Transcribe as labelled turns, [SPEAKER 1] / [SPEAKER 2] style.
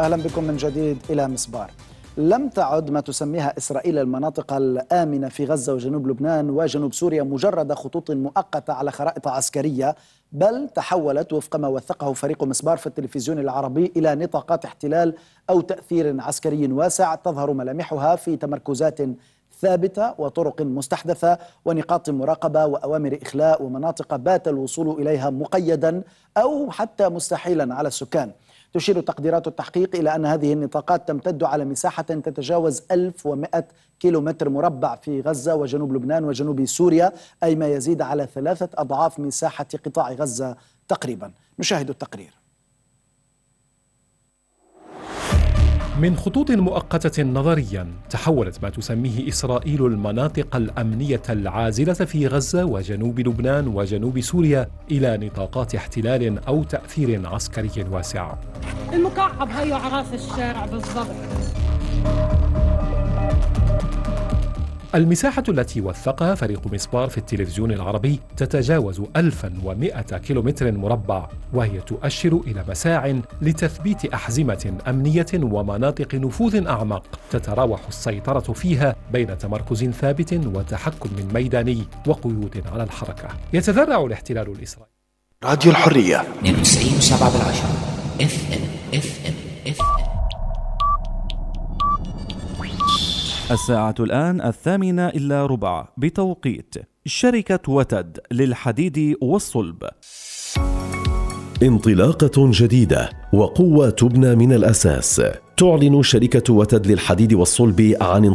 [SPEAKER 1] أهلا بكم من جديد إلى مسبار. لم تعد ما تسميها إسرائيل المناطق الآمنة في غزة وجنوب لبنان وجنوب سوريا مجرد خطوط مؤقتة على خرائط عسكرية، بل تحولت وفق ما وثقه فريق مسبار في التلفزيون العربي إلى نطاقات احتلال أو تأثير عسكري واسع تظهر ملامحها في تمركزات ثابتة وطرق مستحدثة ونقاط مراقبة وأوامر إخلاء ومناطق بات الوصول إليها مقيدا أو حتى مستحيلا على السكان. تشير تقديرات التحقيق إلى أن هذه النطاقات تمتد على مساحة تتجاوز 1100 كيلومتر مربع في غزة وجنوب لبنان وجنوب سوريا، أي ما يزيد على 3 أضعاف مساحة قطاع غزة تقريبا. نشاهد التقرير.
[SPEAKER 2] من خطوط مؤقتة نظريا تحولت ما تسميه إسرائيل المناطق الأمنية العازلة في غزة وجنوب لبنان وجنوب سوريا إلى نطاقات احتلال أو تأثير عسكري واسع.
[SPEAKER 3] المكعب هيو على راس الشارع بالضبط.
[SPEAKER 2] المساحة التي وثقها فريق مسبار في التلفزيون العربي تتجاوز 1100 كيلومتر مربع، وهي تؤشر إلى مساع لتثبيت أحزمة أمنية ومناطق نفوذ أعمق تتراوح السيطرة فيها بين تمركز ثابت وتحكم ميداني وقيود على الحركة. يتذرع الاحتلال الإسرائيلي.
[SPEAKER 4] راديو الحرية
[SPEAKER 5] 92.7 FM.
[SPEAKER 6] الساعة الآن 8:08 بتوقيت شركة وتد للحديد والصلب.
[SPEAKER 7] انطلاقة جديدة وقوة تبنى من الأساس. تعلن شركة وتد للحديد والصلب عن